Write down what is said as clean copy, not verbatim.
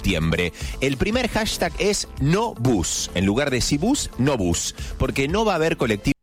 septiembre. El primer hashtag es no bus. En lugar de sí bus, no bus. Porque no va a haber colectivo